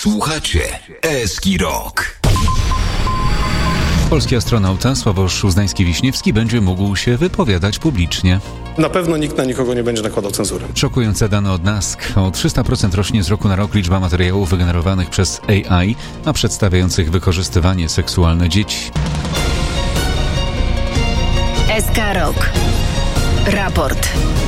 Słuchacie Eski Rock. Polski astronauta Sławosz Uznański-Wiśniewski będzie mógł się wypowiadać publicznie. Na pewno nikt na nikogo nie będzie nakładał cenzury. Szokujące dane od NASK. O 300% rośnie z roku na rok liczba materiałów wygenerowanych przez AI, a przedstawiających wykorzystywanie seksualne dzieci. SK Rock. Raport.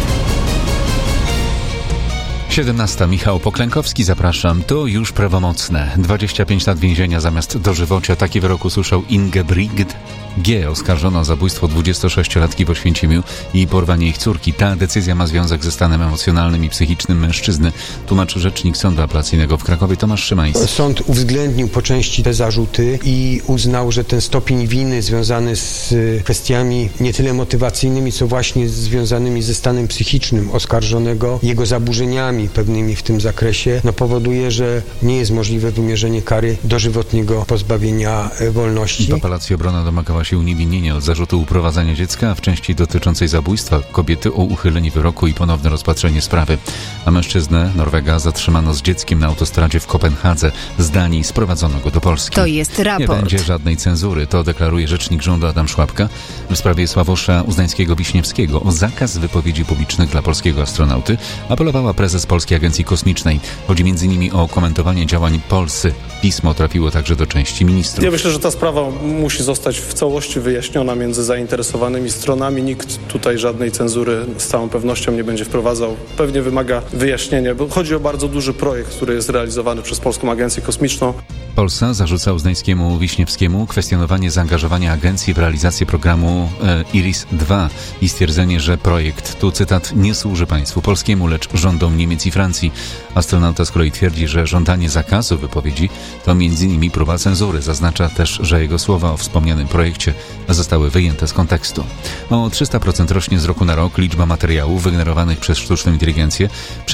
17. Michał Poklękowski, zapraszam. To już prawomocne. 25 lat więzienia zamiast dożywocia. Taki wyrok usłyszał Ingebrigt G. oskarżona o zabójstwo 26-latki w Oświęcimiu i porwanie ich córki. Ta decyzja ma związek ze stanem emocjonalnym i psychicznym mężczyzny, tłumaczy rzecznik Sądu Apelacyjnego w Krakowie Tomasz Szymański. Sąd uwzględnił po części te zarzuty i uznał, że ten stopień winy związany z kwestiami nie tyle motywacyjnymi, co właśnie związanymi ze stanem psychicznym oskarżonego, jego zaburzeniami pewnymi w tym zakresie, powoduje, że nie jest możliwe wymierzenie kary dożywotniego pozbawienia wolności. W apelacji obrona domagała się uniewinnienia od zarzutu uprowadzania dziecka, a w części dotyczącej zabójstwa kobiety o uchylenie wyroku i ponowne rozpatrzenie sprawy. A mężczyznę, Norwega, zatrzymano z dzieckiem na autostradzie w Kopenhadze. Z Danii sprowadzono go do Polski. To jest raport. Nie będzie żadnej cenzury, to deklaruje rzecznik rządu Adam Szłapka w sprawie Sławosza Uznańskiego-Wiśniewskiego o zakaz wypowiedzi publicznych dla polskiego astronauty. Apelowała prezes Polskiej Agencji Kosmicznej. Chodzi m.in. o komentowanie działań Polsy. Pismo trafiło także do części ministrów. Ja myślę, że ta sprawa musi zostać w całości wyjaśniona między zainteresowanymi stronami. Nikt tutaj żadnej cenzury z całą pewnością nie będzie wprowadzał. Pewnie wymaga wyjaśnienia, bo chodzi o bardzo duży projekt, który jest realizowany przez Polską Agencję Kosmiczną. Polsa zarzuca Uznańskiemu-Wiśniewskiemu kwestionowanie zaangażowania agencji w realizację programu IRIS-2 i stwierdzenie, że projekt, tu cytat, nie służy państwu polskiemu, lecz rządom Niemiec i Francji. Astronauta z kolei twierdzi, że żądanie zakazu wypowiedzi to m.in. próba cenzury. Zaznacza też, że jego słowa o wspomnianym projekcie zostały wyjęte z kontekstu. O 300% rośnie z roku na rok liczba materiałów wygenerowanych przez sztuczną inteligencję,